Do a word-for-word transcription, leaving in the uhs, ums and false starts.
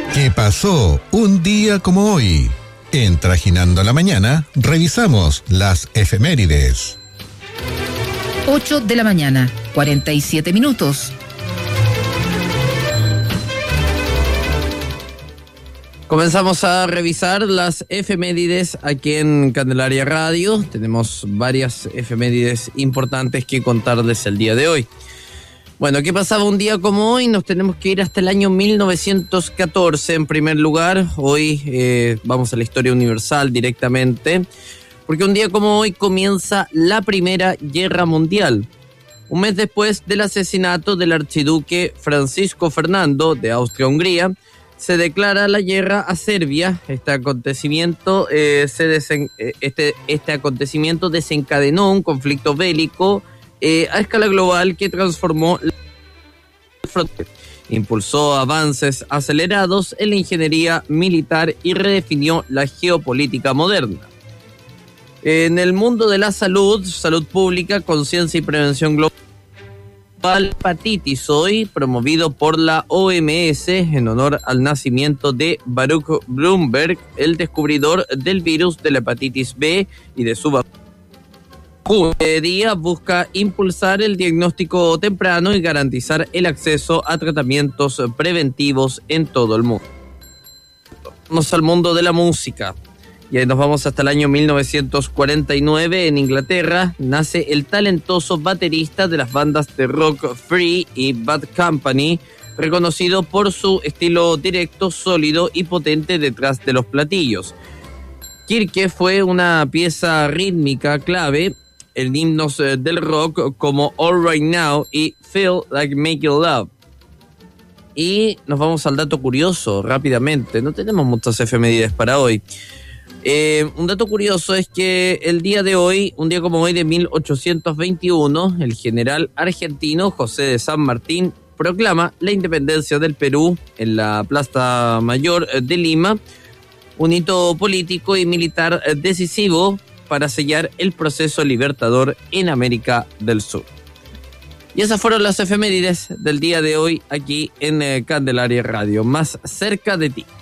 ¿Qué pasó un día como hoy? En Trajinando la Mañana, revisamos las efemérides. ocho de la mañana, cuarenta y siete minutos. Comenzamos a revisar las efemérides aquí en Candelaria Radio. Tenemos varias efemérides importantes que contarles el día de hoy. Bueno, ¿qué pasaba un día como hoy? Nos tenemos que ir hasta el año mil novecientos catorce en primer lugar. Hoy eh, vamos a la historia universal directamente, porque un día como hoy comienza la Primera Guerra Mundial. Un mes después del asesinato del archiduque Francisco Fernando de Austria-Hungría, se declara la guerra a Serbia. Este acontecimiento, eh, se desen, eh, este, este acontecimiento desencadenó un conflicto bélico eh, a escala global que transformó la frontera, impulsó avances acelerados en la ingeniería militar y redefinió la geopolítica moderna. En el mundo de la salud, salud pública, conciencia y prevención global, hepatitis hoy, promovido por la O M S en honor al nacimiento de Baruch Blumberg, el descubridor del virus de la hepatitis B y de su vacuna. Este día busca impulsar el diagnóstico temprano y garantizar el acceso a tratamientos preventivos en todo el mundo. Vamos al mundo de la música. Y ahí nos vamos hasta el año mil novecientos cuarenta y nueve. En Inglaterra nace el talentoso baterista de las bandas de rock Free y Bad Company, reconocido por su estilo directo, sólido y potente detrás de los platillos. Kirke fue una pieza rítmica clave en himnos del rock como All Right Now y Feel Like Making Love. Y nos vamos al dato curioso rápidamente. No tenemos muchas efemérides para hoy. Eh, un dato curioso es que el día de hoy, un día como hoy de mil ochocientos veintiuno, el general argentino José de San Martín proclama la independencia del Perú en la Plaza Mayor de Lima, un hito político y militar decisivo para sellar el proceso libertador en América del Sur. Y esas fueron las efemérides del día de hoy aquí en eh, Candelaria Radio, más cerca de ti.